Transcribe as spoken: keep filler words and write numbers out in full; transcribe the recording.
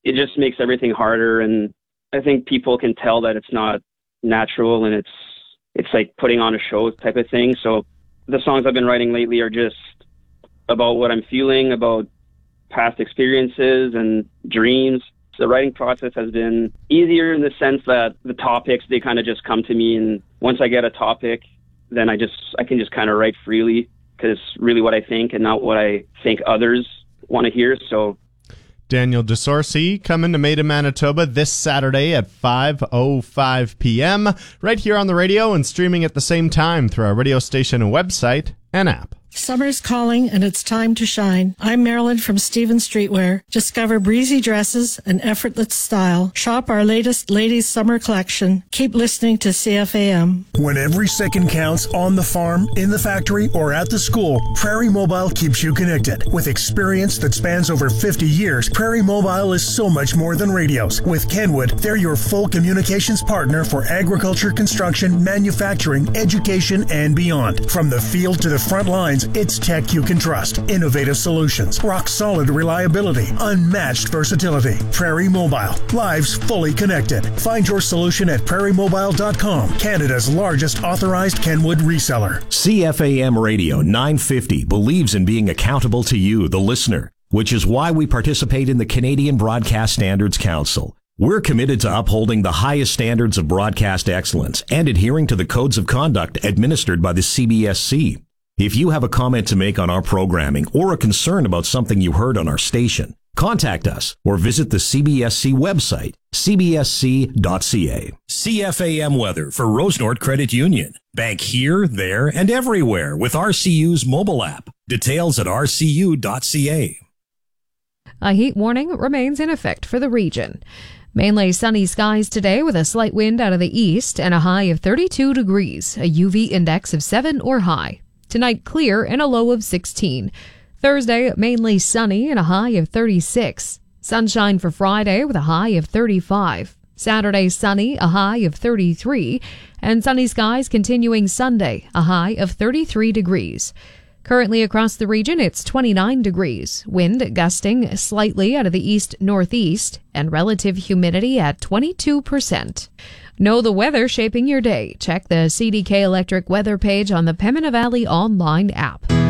it just makes everything harder. And I think people can tell that it's not natural and it's it's like putting on a show type of thing. So the songs I've been writing lately are just about what I'm feeling, about past experiences and dreams. The writing process has been easier in the sense that the topics, they kind of just come to me, and once I get a topic, then I just I can just kind of write freely because it's really what I think and not what I think others want to hear. So Daniel DeSorcy coming to Maida, Manitoba this Saturday at five oh five p.m. right here on the radio and streaming at the same time through our radio station and website and app. Summer's calling and it's time to shine. I'm Marilyn from Stevens Streetwear. Discover breezy dresses and effortless style. Shop our latest ladies' summer collection. Keep listening to C F A M. When every second counts on the farm, in the factory, or at the school, Prairie Mobile keeps you connected. With experience that spans over fifty years, Prairie Mobile is so much more than radios. With Kenwood, they're your full communications partner for agriculture, construction, manufacturing, education, and beyond. From the field to the front lines, it's tech you can trust. Innovative solutions, rock-solid reliability, unmatched versatility. Prairie Mobile. Lives fully connected. Find your solution at prairie mobile dot com, Canada's largest authorized Kenwood reseller. C F A M Radio nine fifty believes in being accountable to you, the listener, which is why we participate in the Canadian Broadcast Standards Council. We're committed to upholding the highest standards of broadcast excellence and adhering to the codes of conduct administered by the C B S C. If you have a comment to make on our programming or a concern about something you heard on our station, contact us or visit the C B S C website, c b s c dot c a. C F A M weather for Rosenort Credit Union. Bank here, there, and everywhere with R C U's mobile app. Details at r c u dot c a. A heat warning remains in effect for the region. Mainly sunny skies today with a slight wind out of the east and a high of thirty-two degrees, a U V index of seven or high. Tonight, clear and a low of sixteen. Thursday, mainly sunny and a high of thirty-six. Sunshine for Friday with a high of thirty-five. Saturday, sunny, a high of thirty-three. And sunny skies continuing Sunday, a high of thirty-three degrees. Currently across the region, it's twenty-nine degrees. Wind gusting slightly out of the east-northeast and relative humidity at twenty-two percent. Know the weather shaping your day. Check the C D K Electric weather page on the Pembina Valley online app.